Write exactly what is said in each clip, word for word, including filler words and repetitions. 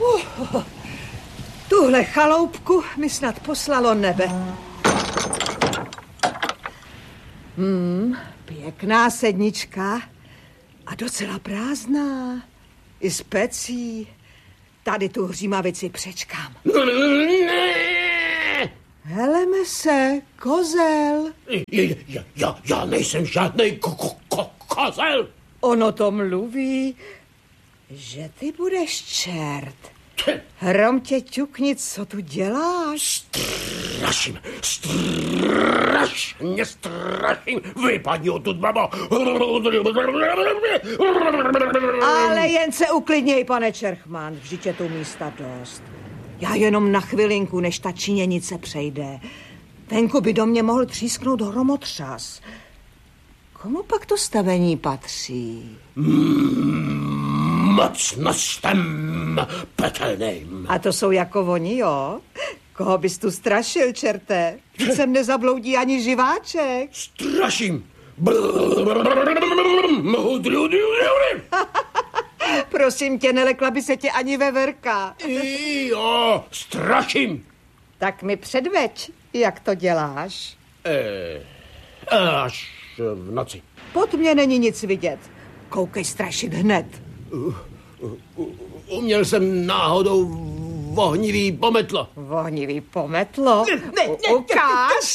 Uh, tuhle chaloupku mi snad poslalo nebe. Hmm, pěkná sednička a docela prázdná. I s pecí. Tady tu hřímavici přečkám. Heleme se, kozel. Já, já, já nejsem žádnej ko, ko, ko, kozel. Ono to mluví, že ty budeš čert. Hrom tě ťukni, co tu děláš? Straším, strašně straším. Vypadni odtud, babo. Ale jen se uklidněj, pane Čerchman, vždyť je tu místa dost. Já jenom na chvilinku, než ta činěnice přejde. Venku by do mě mohl třísknout hromotřas. Komu pak to stavení patří? Mocnostem pekelným. A to jsou jako oni, jo? Koho bys tu strašil, čerte? Vždyť sem nezabloudí ani živáček. Straším. Prosím tě, nelekla by se tě ani veverka. Jo, straším. Tak mi předveď, jak to děláš. E, až v noci. Pod mě není nic vidět. Koukej strašit hned. Uh, uh, uh, uměl jsem náhodou vohnivý pometlo. Vohnivý pometlo? Ne, ne, ne, ukáž.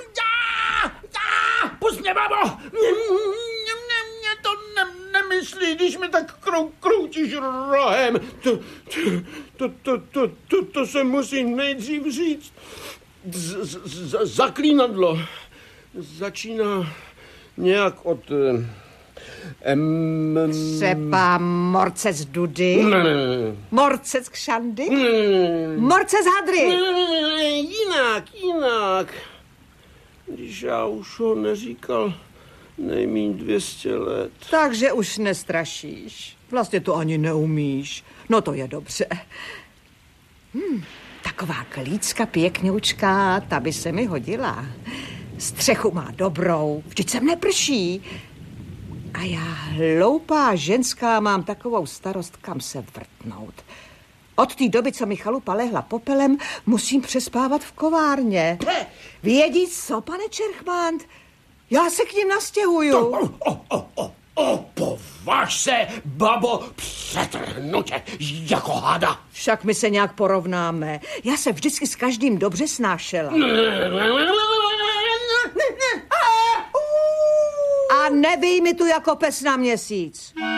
Pusť mě, babo. Mě, mě, mě, mě to ne, nemyslí, když mi tak krou, kroutíš rohem. To, to, to, to, to, to se musí nejdřív říct. Z, z, z, zaklínadlo začíná nějak od... Um, Třeba morcec Dudy? Ne, ne, ne. Morcec Kšandy? Ne, ne, morcec Hadry? Ne, ne, ne, jinak, jinak. Když já už ho neříkal nejmíň dvě stě let. Takže už nestrašíš. Vlastně to ani neumíš. No to je dobře. Hm, taková klícka pěkňoučká, ta by se mi hodila. Střechu má dobrou, vždyť sem neprší. A já, hloupá ženská, mám takovou starost, kam se vrtnout. Od té doby, co mi chalupa lehla popelem, musím přespávat v kovárně. Vědí co, pane Čerchman? Já se k ním nastěhuju. O, o, o, o, o, považ se, babo, přetrhnu tě jako hada. Však my se nějak porovnáme. Já se vždycky s každým dobře snášela. A nebij mi tu jako pes na měsíc.